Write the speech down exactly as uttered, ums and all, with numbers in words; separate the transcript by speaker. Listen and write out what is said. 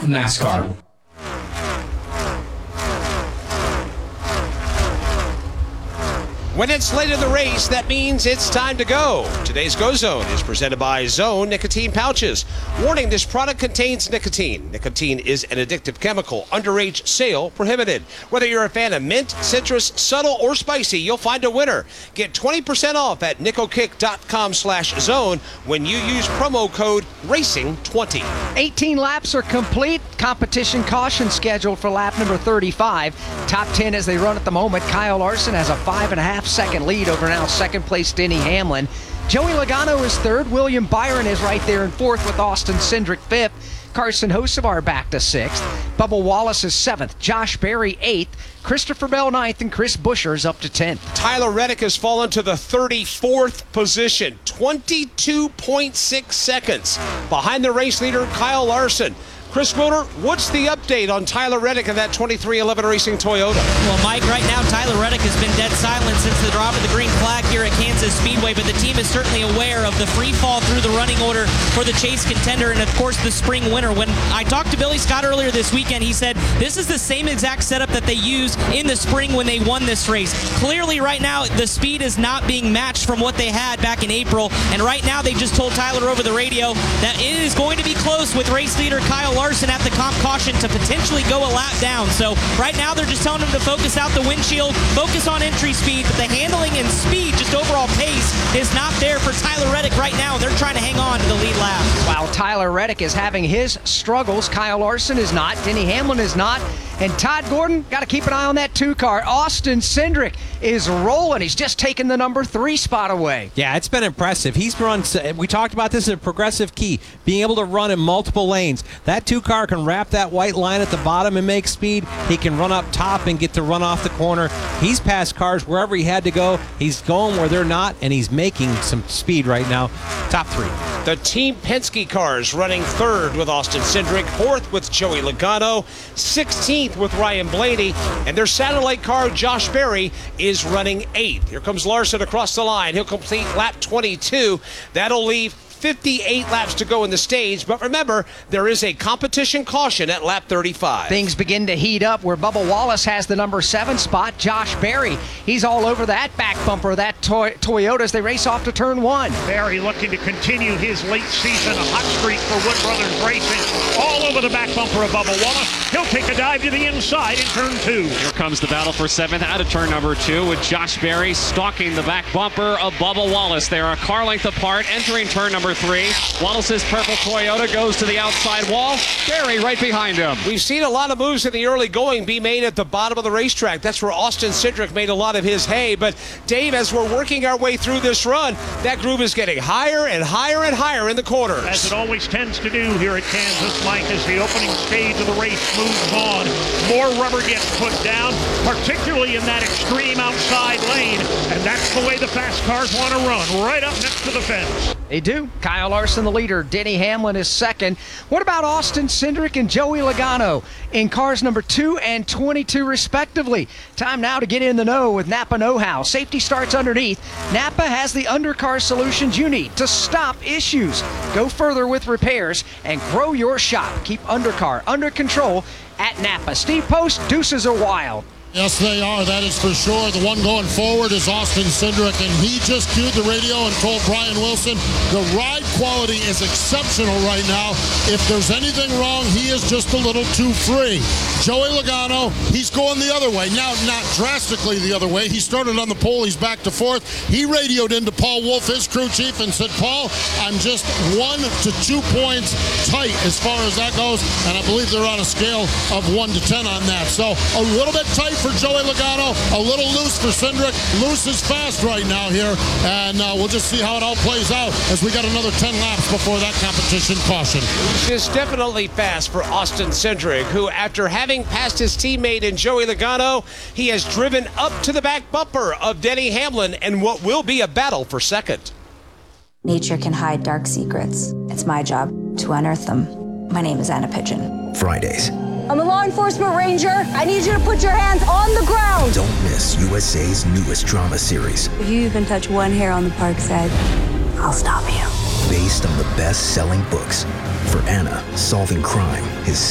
Speaker 1: NASCAR.
Speaker 2: When it's late in the race, that means it's time to go. Today's Go Zone is presented by Zone Nicotine Pouches. Warning, this product contains nicotine. Nicotine is an addictive chemical. Underage sale prohibited. Whether you're a fan of mint, citrus, subtle, or spicy, you'll find a winner. Get twenty percent off at nicokick.com slash zone when you use promo code racing twenty.
Speaker 3: eighteen laps are complete. Competition caution scheduled for lap number thirty-five. Top ten as they run at the moment. Kyle Larson has a five and a half second lead over now second place Denny Hamlin. Joey Logano is third. William Byron is right there in fourth with Austin Cindric fifth. Carson Hocevar back to sixth. Bubba Wallace is seventh. Josh Berry eighth. Christopher Bell ninth, and Chris Buescher's up to tenth.
Speaker 2: Tyler Reddick has fallen to the thirty-fourth position, twenty-two point six seconds behind the race leader Kyle Larson. Chris Wilder, what's the update on Tyler Reddick and that twenty-three eleven Racing Toyota?
Speaker 4: Well, Mike, right now Tyler Reddick has been dead silent since the drop of the green flag here at Kansas Speedway, but the team is certainly aware of the free fall through the running order for the Chase contender and, of course, the spring winner. When I talked to Billy Scott earlier this weekend, he said this is the same exact setup that they used in the spring when they won this race. Clearly, right now, the speed is not being matched from what they had back in April, and right now they just told Tyler over the radio that it is going to be close with race leader Kyle Larson at the comp caution to potentially go a lap down. So right now they're just telling him to focus out the windshield, focus on entry speed, but the handling and speed, just overall pace, is not there for Tyler Reddick right now. They're trying to hang on to the lead lap.
Speaker 3: While Tyler Reddick is having his struggles, Kyle Larson is not, Denny Hamlin is not, and Todd Gordon, got to keep an eye on that two car. Austin Cindric is rolling. He's just taken the number three spot away.
Speaker 5: Yeah, it's been impressive. He's run, we talked about this in Progressive Key, being able to run in multiple lanes. That two car can wrap that white line at the bottom and make speed. He can run up top and get to run off the corner. He's passed cars wherever he had to go. He's going where they're not, and he's making some speed right now. Top three.
Speaker 2: The Team Penske cars running third with Austin Cindric, fourth with Joey Logano, sixteenth with Ryan Blaney, and their satellite car, Josh Berry, is running eighth. Here comes Larson across the line. He'll complete lap twenty-two. That'll leave fifty-eight laps to go in the stage, but remember, there is a competition caution at lap thirty-five.
Speaker 3: Things begin to heat up where Bubba Wallace has the number seven spot. Josh Berry, he's all over that back bumper of that toy- Toyota as they race off to turn one.
Speaker 6: Berry looking to continue his late season hot streak for Wood Brothers Racing. All over the back bumper of Bubba Wallace. He'll take a dive to the inside in turn two.
Speaker 7: Here comes the battle for seventh out of turn number two with Josh Berry stalking the back bumper of Bubba Wallace. They are a car length apart entering turn number three. Wallace's purple Toyota goes to the outside wall. Berry right behind him.
Speaker 2: We've seen a lot of moves in the early going be made at the bottom of the racetrack. That's where Austin Cindric made a lot of his hay. But Dave, as we're working our way through this run, that groove is getting higher and higher and higher in the corners.
Speaker 6: As it always tends to do here at Kansas, Mike, as the opening stage of the race moves on. More rubber gets put down, particularly in that extreme outside lane. And that's the way the fast cars want to run, right up next to the fence.
Speaker 3: They do. Kyle Larson, the leader. Denny Hamlin is second. What about Austin Cindric and Joey Logano in cars number two and twenty-two, respectively? Time now to get in the know with Napa Know-How. Safety starts underneath. Napa has the undercar solutions you need to stop issues. Go further with repairs and grow your shop. Keep undercar under control at Napa. Steve Post, deuces are wild.
Speaker 8: Yes, they are. That is for sure. The one going forward is Austin Cindric, and he just cued the radio and told Brian Wilson the ride quality is exceptional right now. If there's anything wrong, he is just a little too free. Joey Logano, he's going the other way. Now, not drastically the other way. He started on the pole. He's back to fourth. He radioed into Paul Wolfe, his crew chief, and said, Paul, I'm just one to two points tight as far as that goes, and I believe they're on a scale of one to ten on that. So a little bit tight for Joey Logano, a little loose for Cindric. Loose is fast right now here, and uh, we'll just see how it all plays out as we got another ten laps before that competition caution.
Speaker 2: Loose is definitely fast for Austin Cindric, who, after having passed his teammate in Joey Logano, he has driven up to the back bumper of Denny Hamlin in what will be a battle for second.
Speaker 9: Nature can hide dark secrets. It's my job to unearth them. My name is Anna Pigeon.
Speaker 10: Fridays.
Speaker 11: I'm a law enforcement ranger. I need you to put your hands on the ground.
Speaker 10: Don't miss U S A's newest drama series.
Speaker 9: If you even touch one hair on the park's head, I'll stop you.
Speaker 10: Based on the best-selling books. For Anna, solving crime is